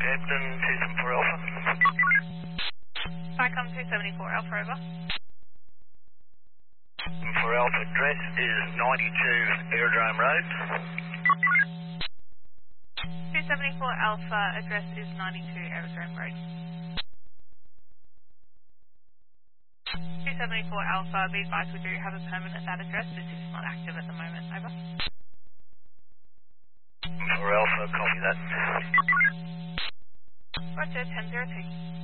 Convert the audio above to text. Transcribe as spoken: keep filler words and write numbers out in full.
Hampton, two seven four Alpha. Vicom two seventy-four Alpha, over. For Alpha, address is ninety-two Aerodrome Road. two seventy-four Alpha, address is ninety-two Aerodrome Road. two seventy-four Alpha, be advised we do have a permit at that address, but it's not active at the moment, over. For Alpha, copy that. Roger, ten zero two.